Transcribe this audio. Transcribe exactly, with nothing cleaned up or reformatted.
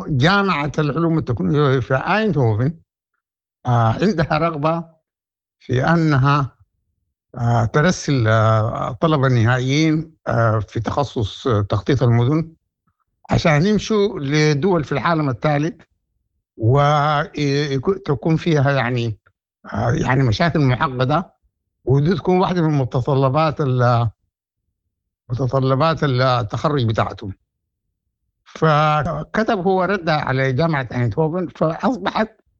جامعة العلوم التكنولوجية في أيندهوفن آه، عندها رغبة في أنها آه، ترسل آه، طلبة نهائيين آه، في تخصص آه، تخطيط المدن عشان يمشوا لدول في العالم الثالث، وتكون فيها يعني آه، يعني مشاكل معقدة، ودي تكون واحدة من متطلبات ال- متطلبات التخرج بتاعتهم. فكتب هو رد على جامعة أيندهوفن، فأصبحت